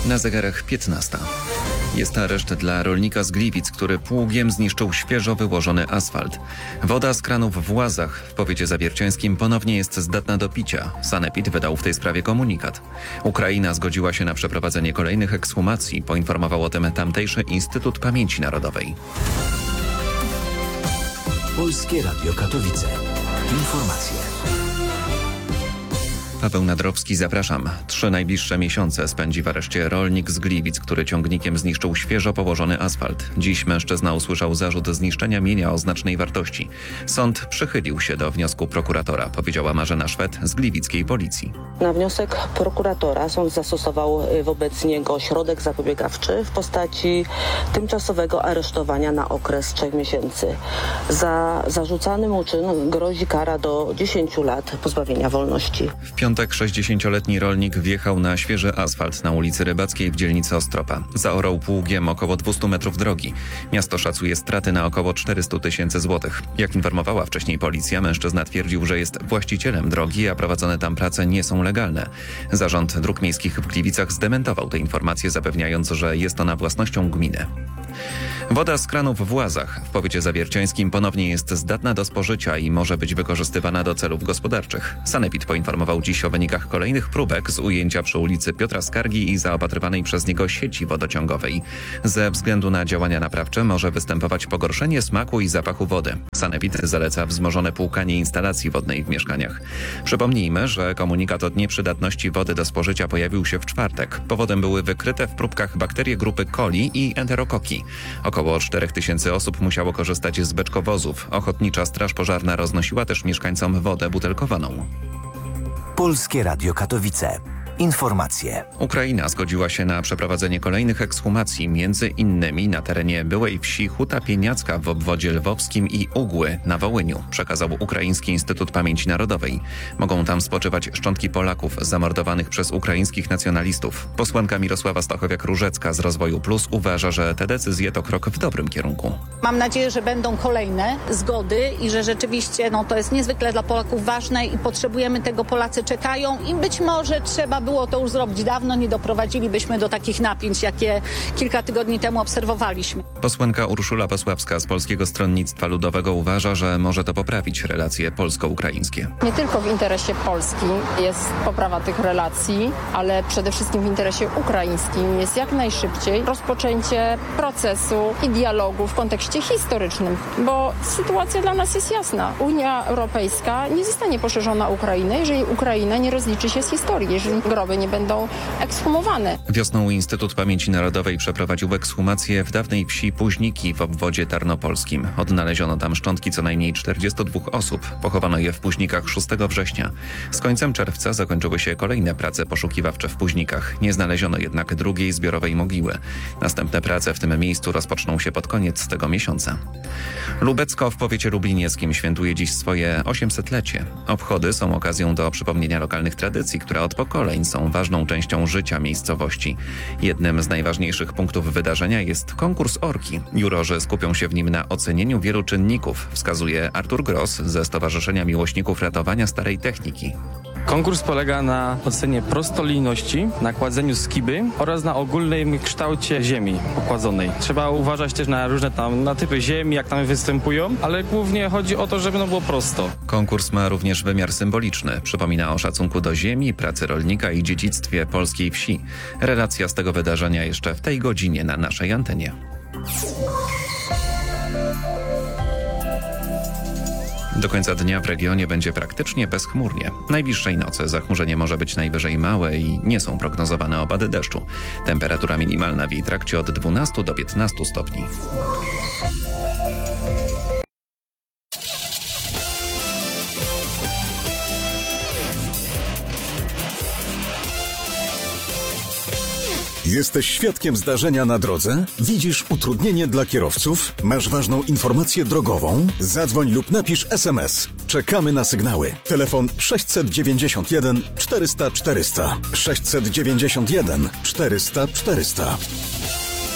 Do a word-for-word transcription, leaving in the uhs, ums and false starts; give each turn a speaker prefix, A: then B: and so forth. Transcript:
A: Na zegarach piętnasta. Jest areszt dla rolnika z Gliwic, który pługiem zniszczył świeżo wyłożony asfalt. Woda z kranów w Łazach w powiecie zawierciańskim ponownie jest zdatna do picia. Sanepid wydał w tej sprawie komunikat. Ukraina zgodziła się na przeprowadzenie kolejnych ekshumacji, poinformował o tym tamtejszy Instytut Pamięci Narodowej.
B: Polskie Radio Katowice. Informacje.
A: Paweł Nadrowski, zapraszam. Trzy najbliższe miesiące spędzi w areszcie rolnik z Gliwic, który ciągnikiem zniszczył świeżo położony asfalt. Dziś mężczyzna usłyszał zarzut zniszczenia mienia o znacznej wartości. Sąd przychylił się do wniosku prokuratora, powiedziała Marzena Szwed z gliwickiej policji.
C: Na wniosek prokuratora sąd zastosował wobec niego środek zapobiegawczy w postaci tymczasowego aresztowania na okres trzech miesięcy. Za zarzucany mu czyn grozi kara do dziesięciu lat pozbawienia wolności.
A: W piątek sześćdziesięcioletni rolnik wjechał na świeży asfalt na ulicy Rybackiej w dzielnicy Ostropa. Zaorał pługiem około dwieście metrów drogi. Miasto szacuje straty na około czterysta tysięcy złotych. Jak informowała wcześniej policja, mężczyzna twierdził, że jest właścicielem drogi, a prowadzone tam prace nie są legalne. Zarząd Dróg Miejskich w Gliwicach zdementował te informacje, zapewniając, że jest ona własnością gminy. Woda z kranów w Łazach w powiecie zawierciańskim ponownie jest zdatna do spożycia i może być wykorzystywana do celów gospodarczych. Sanepid poinformował dziś o wynikach kolejnych próbek z ujęcia przy ulicy Piotra Skargi i zaopatrywanej przez niego sieci wodociągowej. Ze względu na działania naprawcze może występować pogorszenie smaku i zapachu wody. Sanepid zaleca wzmożone płukanie instalacji wodnej w mieszkaniach. Przypomnijmy, że komunikat o nieprzydatności wody do spożycia pojawił się w czwartek. Powodem były wykryte w próbkach bakterie grupy coli i enterokoki. Około czterech tysięcy osób musiało korzystać z beczkowozów. Ochotnicza Straż Pożarna roznosiła też mieszkańcom wodę butelkowaną.
B: Polskie Radio Katowice. Informacje.
A: Ukraina zgodziła się na przeprowadzenie kolejnych ekshumacji, między innymi na terenie byłej wsi Huta Pieniacka w obwodzie lwowskim i Ugły na Wołyniu, przekazał Ukraiński Instytut Pamięci Narodowej. Mogą tam spoczywać szczątki Polaków zamordowanych przez ukraińskich nacjonalistów. Posłanka Mirosława Stachowiak-Różecka z Rozwoju Plus uważa, że te decyzje to krok w dobrym kierunku.
D: Mam nadzieję, że będą kolejne zgody i że rzeczywiście no, to jest niezwykle dla Polaków ważne i potrzebujemy tego, Polacy czekają i być może trzeba było to już zrobić dawno, nie doprowadzilibyśmy do takich napięć, jakie kilka tygodni temu obserwowaliśmy.
A: Posłanka Urszula Pasławska z Polskiego Stronnictwa Ludowego uważa, że może to poprawić relacje polsko-ukraińskie.
E: Nie tylko w interesie Polski jest poprawa tych relacji, ale przede wszystkim w interesie ukraińskim jest jak najszybciej rozpoczęcie procesu i dialogu w kontekście historycznym, bo sytuacja dla nas jest jasna. Unia Europejska nie zostanie poszerzona o Ukrainę, jeżeli Ukraina nie rozliczy się z historii, jeżeli groby nie będą ekshumowane.
A: Wiosną Instytut Pamięci Narodowej przeprowadził ekshumację w dawnej wsi Późniki w obwodzie tarnopolskim. Odnaleziono tam szczątki co najmniej czterdziestu dwóch osób. Pochowano je w Późnikach szóstego września. Z końcem czerwca zakończyły się kolejne prace poszukiwawcze w Późnikach. Nie znaleziono jednak drugiej zbiorowej mogiły. Następne prace w tym miejscu rozpoczną się pod koniec tego miesiąca. Lubecko w powiecie lublinieckim świętuje dziś swoje osiemsetlecie. Obchody są okazją do przypomnienia lokalnych tradycji, które od pokoleń są ważną częścią życia miejscowości. Jednym z najważniejszych punktów wydarzenia jest konkurs orki. Jurorzy skupią się w nim na ocenieniu wielu czynników, wskazuje Artur Gross ze Stowarzyszenia Miłośników Ratowania Starej Techniki.
F: Konkurs polega na ocenie prostolinijności, na kładzeniu skiby oraz na ogólnym kształcie ziemi pokładzonej. Trzeba uważać też na różne tam na typy ziemi, jak tam występują, ale głównie chodzi o to, żeby no było prosto.
A: Konkurs ma również wymiar symboliczny. Przypomina o szacunku do ziemi, pracy rolnika i dziedzictwie polskiej wsi. Relacja z tego wydarzenia jeszcze w tej godzinie na naszej antenie. Do końca dnia w regionie będzie praktycznie bezchmurnie. Najbliższej nocy zachmurzenie może być najwyżej małe i nie są prognozowane opady deszczu. Temperatura minimalna w jej trakcie od dwunastu do piętnastu stopni.
G: Jesteś świadkiem zdarzenia na drodze? Widzisz utrudnienie dla kierowców? Masz ważną informację drogową? Zadzwoń lub napisz es em es. Czekamy na sygnały. Telefon sześćset dziewięćdziesiąt jeden czterysta czterysta. sześćset dziewięćdziesiąt jeden czterysta czterysta.